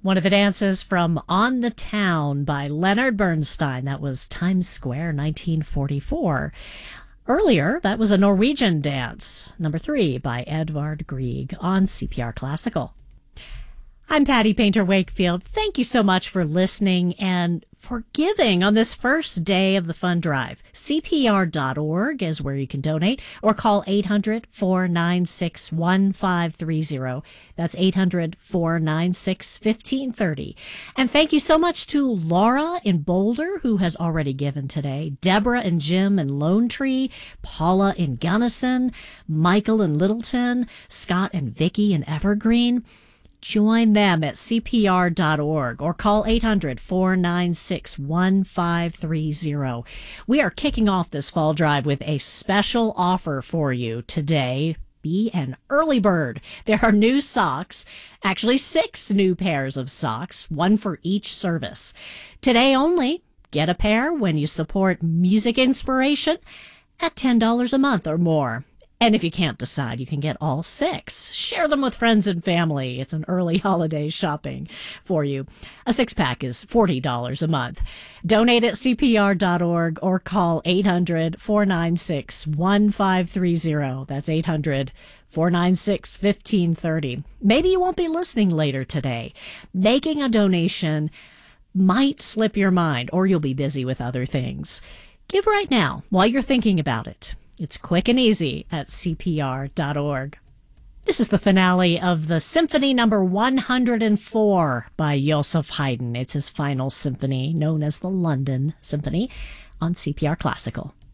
One of the dances from On the Town by Leonard Bernstein. That was Times Square, 1944. Earlier, that was a Norwegian dance, number 3 by Edvard Grieg on CPR Classical. I'm Patty Painter Wakefield. Thank you so much for listening and for giving on this first day of the fund drive. CPR.org is where you can donate or call 800-496-1530. That's 800-496-1530. And thank you so much to Laura in Boulder, who has already given today, Deborah and Jim in Lone Tree, Paula in Gunnison, Michael in Littleton, Scott and Vicky in Evergreen. Join them at CPR.org or call 800-496-1530. We are kicking off this fall drive with a special offer for you today. Be an early bird. There are new socks, actually 6 new pairs of socks, 1 for each service. Today only, get a pair when you support Music Inspiration at $10 a month or more. And if you can't decide, you can get all 6. Share them with friends and family. It's an early holiday shopping for you. A 6-pack is $40 a month. Donate at CPR.org or call 800-496-1530. That's 800-496-1530. Maybe you won't be listening later today. Making a donation might slip your mind, or you'll be busy with other things. Give right now while you're thinking about it. It's quick and easy at CPR.org. This is the finale of the Symphony number 104 by Joseph Haydn. It's his final symphony, known as the London Symphony, on CPR Classical.